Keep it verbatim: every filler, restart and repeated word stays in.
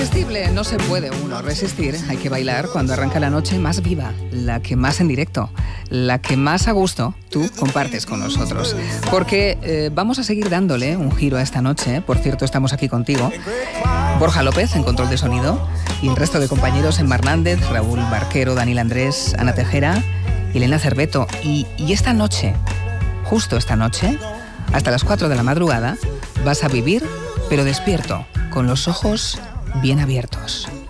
Irresistible, no se puede uno resistir. Hay que bailar cuando arranca la noche más viva, la que más en directo, la que más a gusto tú compartes con nosotros. Porque eh, vamos a seguir dándole un giro a esta noche. Por cierto, estamos aquí contigo. Borja López en control de sonido y el resto de compañeros: Emma Hernández, Raúl Barquero, Daniel Andrés, Ana Tejera y Elena Cerveto. Y, y esta noche, justo esta noche, hasta las cuatro de la madrugada, vas a vivir, pero despierto, con los ojos bien abiertos.